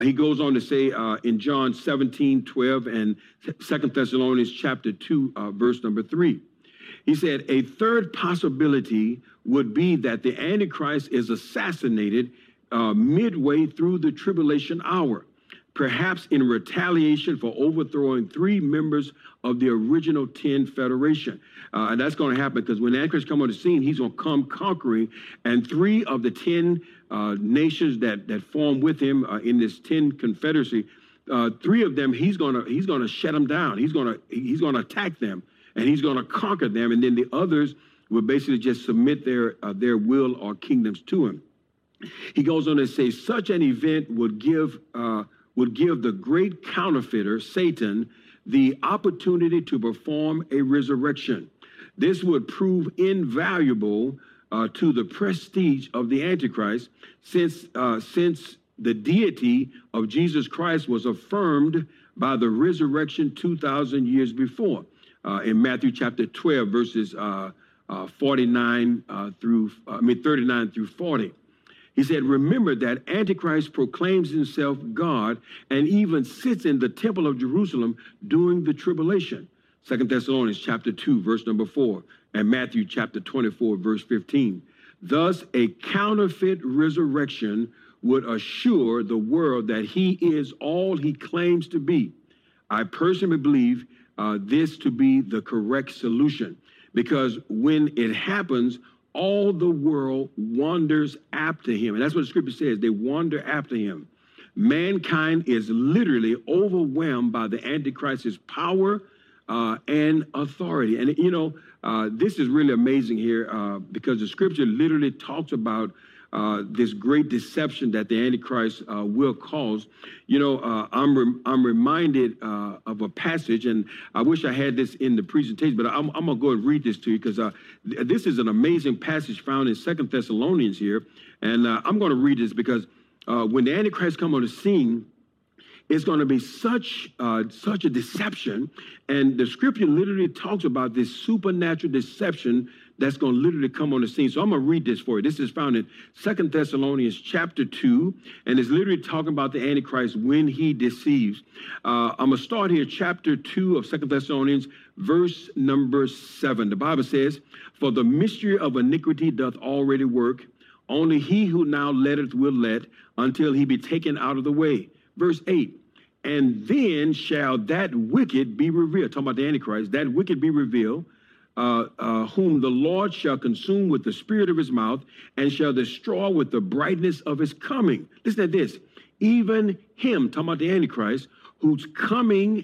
He goes on to say in John 17:12 and 2 Thessalonians chapter 2, verse number 3. He said, a third possibility would be that the Antichrist is assassinated midway through the tribulation hour, perhaps in retaliation for overthrowing 3 members of the original 10 federation. And that's going to happen because when the Antichrist comes on the scene, he's going to come conquering, and 3 of the 10 nations that form with him in this 10 confederacy, 3 of them, he's going to shut them down. He's going to attack them, and he's going to conquer them, and then the others will basically just submit their will or kingdoms to him. He goes on to say such an event would give the great counterfeiter, Satan, the opportunity to perform a resurrection. This would prove invaluable to the prestige of the Antichrist, since the deity of Jesus Christ was affirmed by the resurrection 2,000 years before. In Matthew chapter 12, verses 39 through 40. He said, remember that Antichrist proclaims himself God and even sits in the temple of Jerusalem during the tribulation. 2 Thessalonians chapter 2, verse number 4, and Matthew chapter 24, verse 15. Thus, a counterfeit resurrection would assure the world that he is all he claims to be. I personally believe this to be the correct solution, because when it happens, all the world wanders after him. And that's what the scripture says. They wander after him. Mankind is literally overwhelmed by the Antichrist's power and authority. And, this is really amazing here because the scripture literally talks about this great deception that the Antichrist will cause. I'm reminded of a passage, and I wish I had this in the presentation, but I'm going to go and read this to you because this is an amazing passage found in 2 Thessalonians here. And I'm going to read this because when the Antichrist come on the scene, it's going to be such a deception. And the scripture literally talks about this supernatural deception that's going to literally come on the scene. So I'm going to read this for you. This is found in 2 Thessalonians chapter 2, and it's literally talking about the Antichrist when he deceives. I'm going to start here, chapter 2 of 2 Thessalonians, verse number 7. The Bible says, for the mystery of iniquity doth already work. Only he who now letteth will let until he be taken out of the way. Verse 8. And then shall that wicked be revealed. Talking about the Antichrist, that wicked be revealed, whom the Lord shall consume with the spirit of his mouth and shall destroy with the brightness of his coming. Listen to this. Even him, talking about the Antichrist, whose coming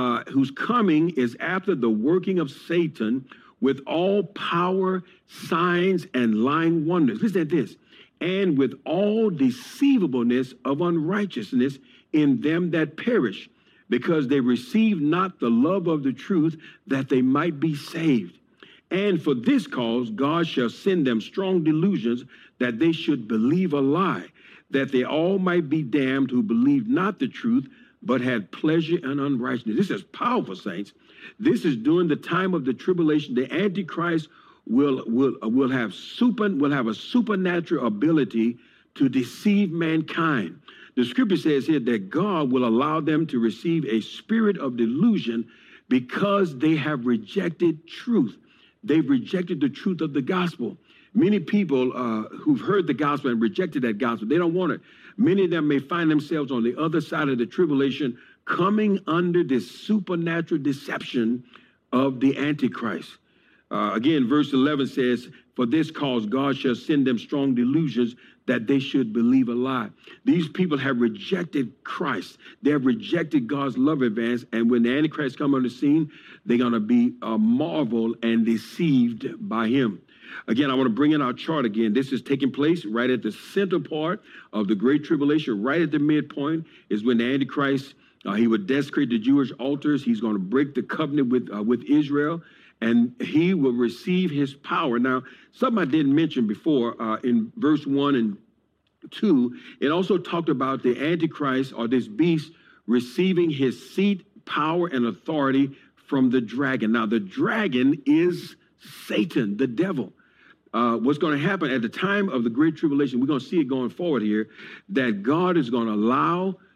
is after the working of Satan with all power, signs, and lying wonders. Listen to this. And with all deceivableness of unrighteousness in them that perish, because they receive not the love of the truth, that they might be saved. And for this cause God shall send them strong delusions, that they should believe a lie, that they all might be damned who believed not the truth, but had pleasure in unrighteousness. This is powerful, saints. This is during the time of the tribulation. The Antichrist will have a supernatural ability to deceive mankind. The scripture says here that God will allow them to receive a spirit of delusion because they have rejected truth. They've rejected the truth of the gospel. Many people who've heard the gospel and rejected that gospel, they don't want it. Many of them may find themselves on the other side of the tribulation, coming under this supernatural deception of the Antichrist. Again, verse 11 says, for this cause God shall send them strong delusions, that they should believe a lie. These people have rejected Christ. They have rejected God's love advance. And when the Antichrist come on the scene, they're going to be marveled and deceived by him. Again, I want to bring in our chart again. This is taking place right at the center part of the Great Tribulation. Right at the midpoint is when the Antichrist, he would desecrate the Jewish altars. He's going to break the covenant with Israel, and he will receive his power. Now, something I didn't mention before, in verse 1 and 2, it also talked about the Antichrist, or this beast, receiving his seat, power, and authority from the dragon. Now, the dragon is Satan, the devil. What's going to happen at the time of the Great Tribulation, we're going to see it going forward here, that God is going to allow